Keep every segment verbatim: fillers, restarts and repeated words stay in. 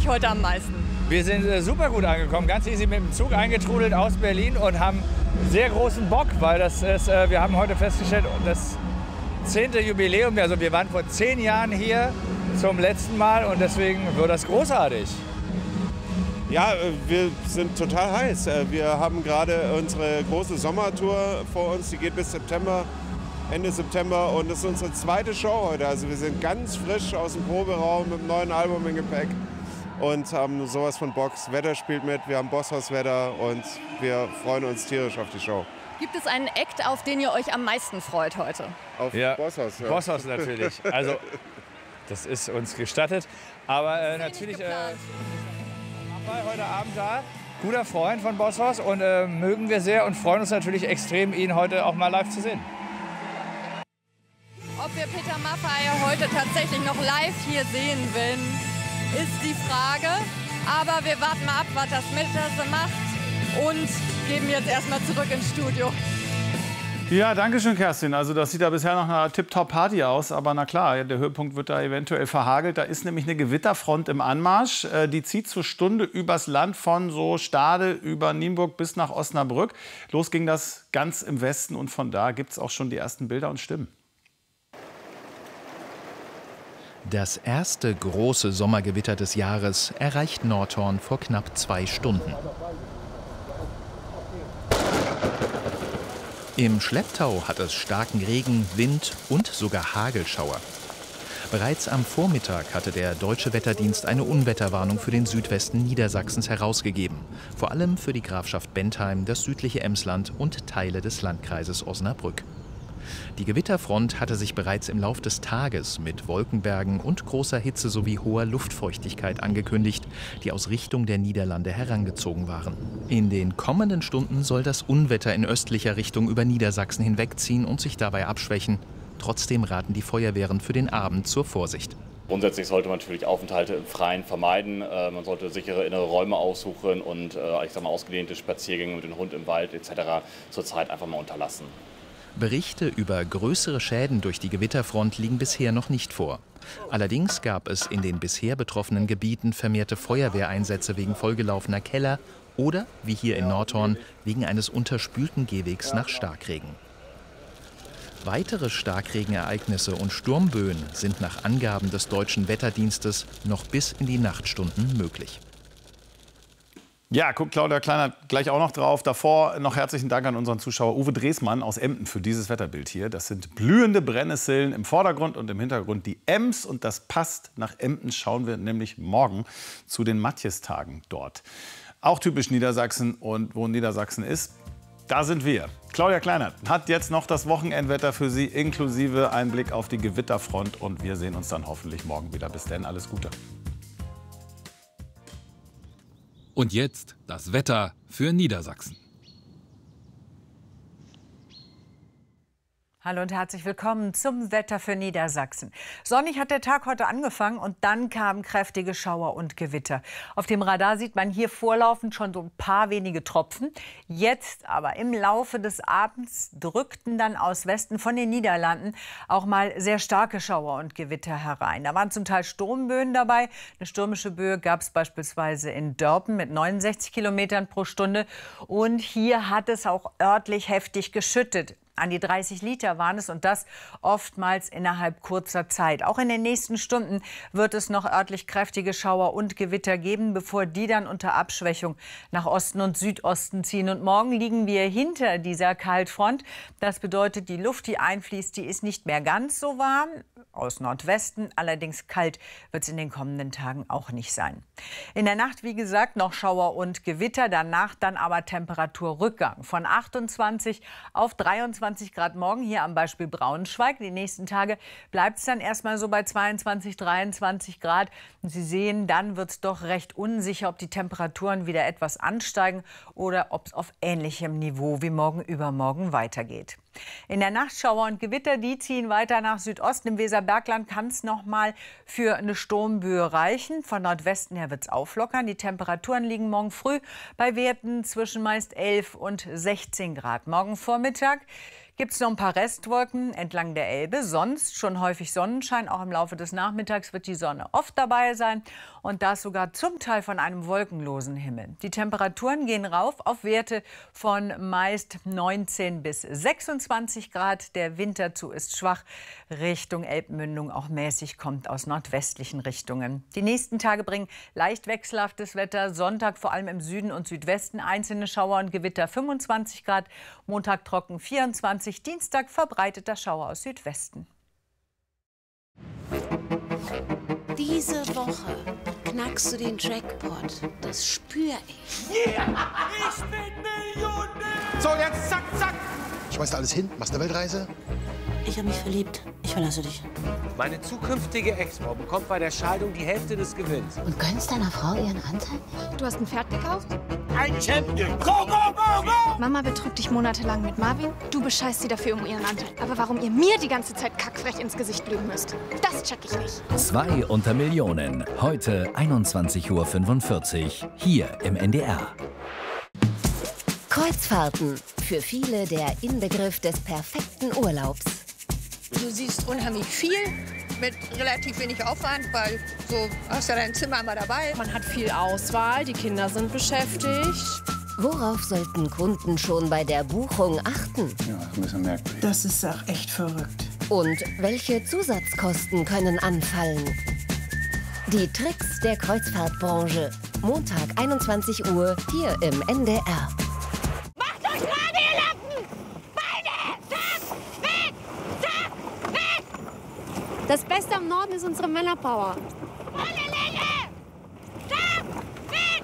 heute am meisten? Wir sind äh, super gut angekommen, ganz easy mit dem Zug eingetrudelt aus Berlin und haben sehr großen Bock, weil das ist, äh, wir haben heute festgestellt, das zehnte Jubiläum, also wir waren vor zehn Jahren hier zum letzten Mal und deswegen wird das großartig. Ja, wir sind total heiß. Wir haben gerade unsere große Sommertour vor uns, die geht bis September, Ende September und das ist unsere zweite Show heute. Also wir sind ganz frisch aus dem Proberaum mit dem neuen Album im Gepäck und haben sowas von Bock. Das Wetter spielt mit, wir haben Bosshaus-Wetter und wir freuen uns tierisch auf die Show. Gibt es einen Act, auf den ihr euch am meisten freut heute? Auf ja, Bosshaus, ja. Bosshaus natürlich. Also das ist uns gestattet, aber äh, natürlich... Äh, heute Abend da, guter Freund von Bosshaus und äh, mögen wir sehr und freuen uns natürlich extrem, ihn heute auch mal live zu sehen. Ob wir Peter Maffay heute tatsächlich noch live hier sehen werden, ist die Frage. Aber wir warten mal ab, was das mit das macht und geben jetzt erstmal zurück ins Studio. Ja, danke schön, Kerstin. Also das sieht ja bisher nach einer Tip-Top-Party aus. Aber na klar, der Höhepunkt wird da eventuell verhagelt. Da ist nämlich eine Gewitterfront im Anmarsch. Die zieht zur Stunde übers Land von so Stade über Nienburg bis nach Osnabrück. Los ging das ganz im Westen und von da gibt es auch schon die ersten Bilder und Stimmen. Das erste große Sommergewitter des Jahres erreicht Nordhorn vor knapp zwei Stunden. Im Schlepptau hat es starken Regen, Wind und sogar Hagelschauer. Bereits am Vormittag hatte der Deutsche Wetterdienst eine Unwetterwarnung für den Südwesten Niedersachsens herausgegeben. Vor allem für die Grafschaft Bentheim, das südliche Emsland und Teile des Landkreises Osnabrück. Die Gewitterfront hatte sich bereits im Lauf des Tages mit Wolkenbergen und großer Hitze sowie hoher Luftfeuchtigkeit angekündigt, die aus Richtung der Niederlande herangezogen waren. In den kommenden Stunden soll das Unwetter in östlicher Richtung über Niedersachsen hinwegziehen und sich dabei abschwächen. Trotzdem raten die Feuerwehren für den Abend zur Vorsicht. Grundsätzlich sollte man natürlich Aufenthalte im Freien vermeiden. Man sollte sichere innere Räume aussuchen und ich sag mal, ausgedehnte Spaziergänge mit dem Hund im Wald et cetera zurzeit einfach mal unterlassen. Berichte über größere Schäden durch die Gewitterfront liegen bisher noch nicht vor. Allerdings gab es in den bisher betroffenen Gebieten vermehrte Feuerwehreinsätze wegen vollgelaufener Keller oder, wie hier in Nordhorn, wegen eines unterspülten Gehwegs nach Starkregen. Weitere Starkregenereignisse und Sturmböen sind nach Angaben des Deutschen Wetterdienstes noch bis in die Nachtstunden möglich. Ja, guckt Claudia Kleiner gleich auch noch drauf. Davor noch herzlichen Dank an unseren Zuschauer Uwe Dresmann aus Emden für dieses Wetterbild hier. Das sind blühende Brennnesseln im Vordergrund und im Hintergrund die Ems. Und das passt nach Emden, schauen wir nämlich morgen zu den Matjestagen dort. Auch typisch Niedersachsen und wo Niedersachsen ist, da sind wir. Claudia Kleiner hat jetzt noch das Wochenendwetter für Sie, inklusive einen Blick auf die Gewitterfront. Und wir sehen uns dann hoffentlich morgen wieder. Bis dann, alles Gute. Und jetzt das Wetter für Niedersachsen. Hallo und herzlich willkommen zum Wetter für Niedersachsen. Sonnig hat der Tag heute angefangen und dann kamen kräftige Schauer und Gewitter. Auf dem Radar sieht man hier vorlaufend schon so ein paar wenige Tropfen. Jetzt aber im Laufe des Abends drückten dann aus Westen von den Niederlanden auch mal sehr starke Schauer und Gewitter herein. Da waren zum Teil Sturmböen dabei. Eine stürmische Böe gab es beispielsweise in Dörpen mit neunundsechzig Kilometern pro Stunde. Und hier hat es auch örtlich heftig geschüttet. An die dreißig Liter waren es und das oftmals innerhalb kurzer Zeit. Auch in den nächsten Stunden wird es noch örtlich kräftige Schauer und Gewitter geben, bevor die dann unter Abschwächung nach Osten und Südosten ziehen. Und morgen liegen wir hinter dieser Kaltfront. Das bedeutet, die Luft, die einfließt, die ist nicht mehr ganz so warm. Aus Nordwesten, allerdings kalt wird es in den kommenden Tagen auch nicht sein. In der Nacht, wie gesagt, noch Schauer und Gewitter, danach dann aber Temperaturrückgang von achtundzwanzig auf dreiundzwanzig Grad morgen hier am Beispiel Braunschweig. Die nächsten Tage bleibt es dann erstmal so bei zweiundzwanzig, dreiundzwanzig Grad. Und Sie sehen, dann wird es doch recht unsicher, ob die Temperaturen wieder etwas ansteigen oder ob es auf ähnlichem Niveau wie morgen übermorgen weitergeht. In der Nacht Schauer und Gewitter, die ziehen weiter nach Südosten. Im Weserbergland kann es noch mal für eine Sturmböe reichen. Von Nordwesten her wird es auflockern. Die Temperaturen liegen morgen früh bei Werten zwischen meist elf und sechzehn Grad. Morgen Vormittag gibt es noch ein paar Restwolken entlang der Elbe. Sonst schon häufig Sonnenschein. Auch im Laufe des Nachmittags wird die Sonne oft dabei sein. und das sogar zum Teil von einem wolkenlosen Himmel. Die Temperaturen gehen rauf auf Werte von meist neunzehn bis sechsundzwanzig Grad. Der Winterzug ist schwach. Richtung Elbmündung auch mäßig, kommt aus nordwestlichen Richtungen. Die nächsten Tage bringen leicht wechselhaftes Wetter. Sonntag vor allem im Süden und Südwesten einzelne Schauer und Gewitter fünfundzwanzig Grad. Montag trocken vierundzwanzig. Dienstag verbreiteter Schauer aus Südwesten. Diese Woche knackst du den Jackpot. Das spür ich. Yeah! Ich bin Millionär! So, jetzt zack, zack! Schmeißt alles hin, machst eine Weltreise. Ich habe mich verliebt. Ich verlasse dich. Meine zukünftige Ex-Frau bekommt bei der Scheidung die Hälfte des Gewinns. Und gönnst deiner Frau ihren Anteil nicht? Du hast ein Pferd gekauft? Ein Champion! Go, go, go, go! Mama betrügt dich monatelang mit Marvin. Du bescheißt sie dafür um ihren Anteil. Aber warum ihr mir die ganze Zeit kackfrech ins Gesicht lügen müsst, das check ich nicht. Zwei unter Millionen. Heute einundzwanzig Uhr fünfundvierzig. Hier im N D R. Kreuzfahrten. Für viele der Inbegriff des perfekten Urlaubs. Du siehst unheimlich viel mit relativ wenig Aufwand, weil so hast ja dein Zimmer immer dabei. Man hat viel Auswahl, die Kinder sind beschäftigt. Worauf sollten Kunden schon bei der Buchung achten? Ja, das ist ein bisschen merkwürdig. Das ist auch echt verrückt. Und welche Zusatzkosten können anfallen? Die Tricks der Kreuzfahrtbranche. Montag einundzwanzig Uhr hier im N D R. Macht euch gerade, ihr Lappen! Beine! Zack! Weg! Zack! Weg! Das Beste am Norden ist unsere Männerpower. Volle Länge! Zack! Weg!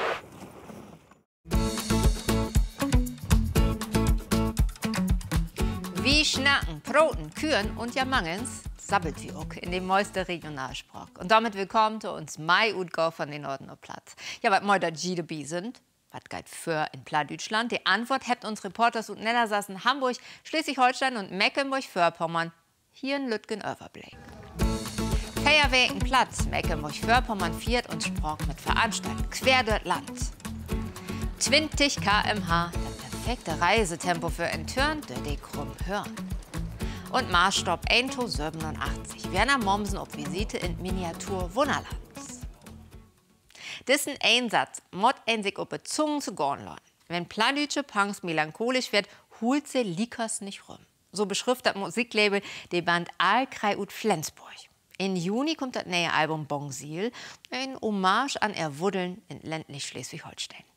Wie Schnacken, Proten, Kühen und Jamangens sabbelt wie auch in dem Meister Regionalsprach. Und damit willkommen zu uns Mai Utgau von den Norden und Platz. Ja, was moi da G D B sind, was geht für in Plattdeutschland? Die Antwort habt uns Reporters und Niedersachsen, Hamburg, Schleswig-Holstein und Mecklenburg-Vorpommern hier in Lütgen-Överblick. Feierwegen Platz, Mecklenburg-Vorpommern viert und sprach mit Veranstaltungen quer durch Land. zwanzig Kilometer pro Stunde, das perfekte Reisetempo für ein Turn, der die krumm hören. Und Maßstab siebenundachtzig. Werner Mommsen auf Visite in Miniatur Wunderland. Diesen Einsatz muss ein sich auf die Zungen zu gehen lassen. Wenn plattdeutsche Punks melancholisch wird, holt sie Likers nicht rum. So beschrift das Musiklabel die Band Aalkrei ut Flensburg. Im Juni kommt das neue Album Bonsil, ein Hommage an Erwuddeln in ländlich Schleswig-Holstein.